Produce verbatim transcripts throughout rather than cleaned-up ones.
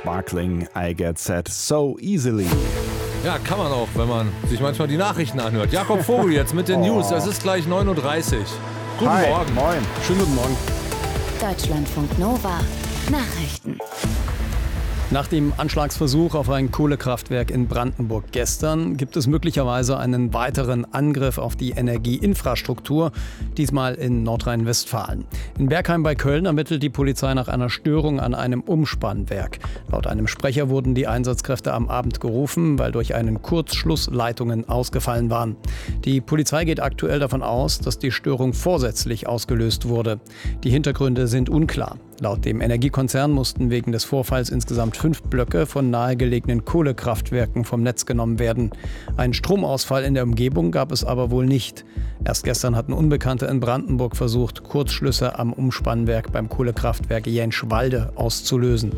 Sparkling, I get set so easily. Ja, kann man auch, wenn man sich manchmal die Nachrichten anhört. Jakob Vogel jetzt mit den Oh. News. Es ist gleich neun Uhr dreißig. Guten Hi, Morgen. moin. Schönen guten Morgen. Deutschlandfunk Nova. Nachrichten. Nach dem Anschlagsversuch auf ein Kohlekraftwerk in Brandenburg gestern gibt es möglicherweise einen weiteren Angriff auf die Energieinfrastruktur, diesmal in Nordrhein-Westfalen. In Bergheim bei Köln ermittelt die Polizei nach einer Störung an einem Umspannwerk. Laut einem Sprecher wurden die Einsatzkräfte am Abend gerufen, weil durch einen Kurzschluss Leitungen ausgefallen waren. Die Polizei geht aktuell davon aus, dass die Störung vorsätzlich ausgelöst wurde. Die Hintergründe sind unklar. Laut dem Energiekonzern mussten wegen des Vorfalls insgesamt fünf Blöcke von nahegelegenen Kohlekraftwerken vom Netz genommen werden. Einen Stromausfall in der Umgebung gab es aber wohl nicht. Erst gestern hatten Unbekannte in Brandenburg versucht, Kurzschlüsse am Umspannwerk beim Kohlekraftwerk Jänschwalde auszulösen.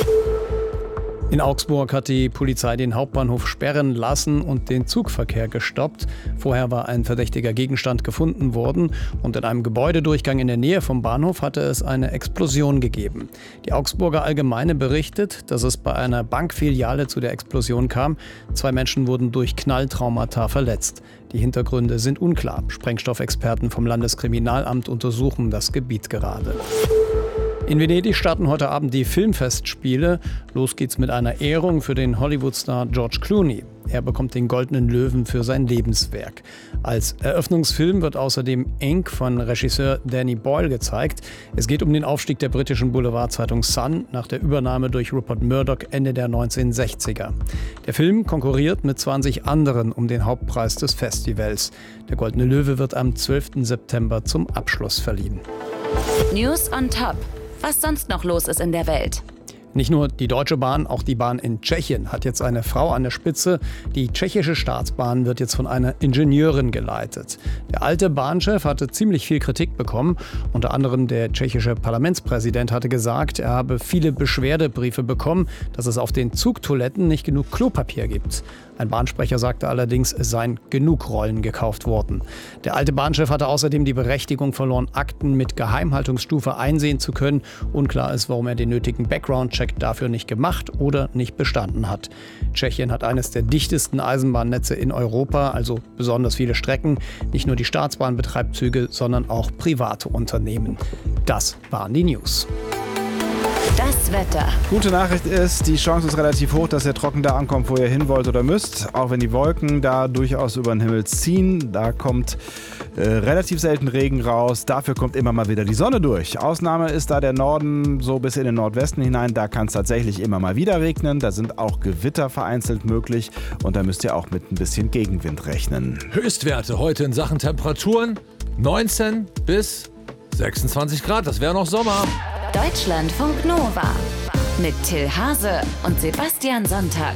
In Augsburg hat die Polizei den Hauptbahnhof sperren lassen und den Zugverkehr gestoppt. Vorher war ein verdächtiger Gegenstand gefunden worden und in einem Gebäudedurchgang in der Nähe vom Bahnhof hatte es eine Explosion gegeben. Die Augsburger Allgemeine berichtet, dass es bei einer Bankfiliale zu der Explosion kam. Zwei Menschen wurden durch Knalltraumata verletzt. Die Hintergründe sind unklar. Sprengstoffexperten vom Landeskriminalamt untersuchen das Gebiet gerade. In Venedig starten heute Abend die Filmfestspiele. Los geht's mit einer Ehrung für den Hollywood-Star George Clooney. Er bekommt den Goldenen Löwen für sein Lebenswerk. Als Eröffnungsfilm wird außerdem Ink von Regisseur Danny Boyle gezeigt. Es geht um den Aufstieg der britischen Boulevardzeitung Sun nach der Übernahme durch Rupert Murdoch Ende der neunzehnhundertsechziger. Der Film konkurriert mit zwanzig anderen um den Hauptpreis des Festivals. Der Goldene Löwe wird am zwölften September zum Abschluss verliehen. News on Top. Was sonst noch los ist in der Welt. Nicht nur die Deutsche Bahn, auch die Bahn in Tschechien hat jetzt eine Frau an der Spitze. Die tschechische Staatsbahn wird jetzt von einer Ingenieurin geleitet. Der alte Bahnchef hatte ziemlich viel Kritik bekommen. Unter anderem der tschechische Parlamentspräsident hatte gesagt, er habe viele Beschwerdebriefe bekommen, dass es auf den Zugtoiletten nicht genug Klopapier gibt. Ein Bahnsprecher sagte allerdings, es seien genug Rollen gekauft worden. Der alte Bahnchef hatte außerdem die Berechtigung verloren, Akten mit Geheimhaltungsstufe einsehen zu können. Unklar ist, warum er den nötigen Background-Check dafür nicht gemacht oder nicht bestanden hat. Tschechien hat eines der dichtesten Eisenbahnnetze in Europa, also besonders viele Strecken. Nicht nur die Staatsbahn betreibt Züge, sondern auch private Unternehmen. Das waren die News. Das Wetter. Gute Nachricht ist, die Chance ist relativ hoch, dass ihr trocken da ankommt, wo ihr hin wollt oder müsst. Auch wenn die Wolken da durchaus über den Himmel ziehen. Da kommt äh, relativ selten Regen raus. Dafür kommt immer mal wieder die Sonne durch. Ausnahme ist da der Norden, so bis in den Nordwesten hinein. Da kann es tatsächlich immer mal wieder regnen. Da sind auch Gewitter vereinzelt möglich. Und da müsst ihr auch mit ein bisschen Gegenwind rechnen. Höchstwerte heute in Sachen Temperaturen neunzehn bis sechsundzwanzig Grad. Das wäre noch Sommer. Deutschlandfunk Nova. Mit Till Hase und Sebastian Sonntag.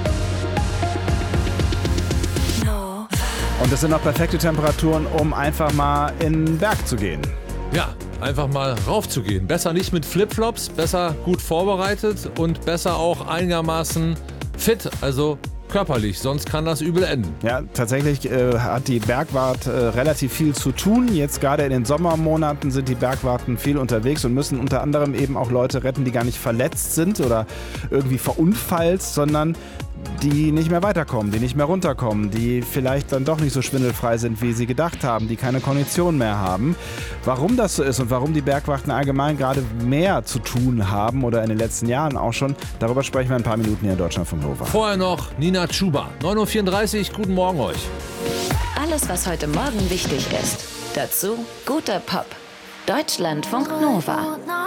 Und das sind auch perfekte Temperaturen, um einfach mal in den Berg zu gehen. Ja, einfach mal raufzugehen. Besser nicht mit Flipflops, besser gut vorbereitet und besser auch einigermaßen fit, also körperlich, sonst kann das übel enden. Ja, tatsächlich äh, hat die Bergwart äh, relativ viel zu tun. Jetzt gerade in den Sommermonaten sind die Bergwarten viel unterwegs und müssen unter anderem eben auch Leute retten, die gar nicht verletzt sind oder irgendwie verunfallt, sondern die nicht mehr weiterkommen, die nicht mehr runterkommen, die vielleicht dann doch nicht so schwindelfrei sind, wie sie gedacht haben, die keine Kondition mehr haben. Warum das so ist und warum die Bergwachten allgemein gerade mehr zu tun haben oder in den letzten Jahren auch schon, darüber sprechen wir in ein paar Minuten hier in Deutschlandfunk Nova. Vorher noch Nina Chuba. neun Uhr vierunddreißig, guten Morgen euch. Alles, was heute Morgen wichtig ist. Dazu guter Pop. Deutschlandfunk Nova.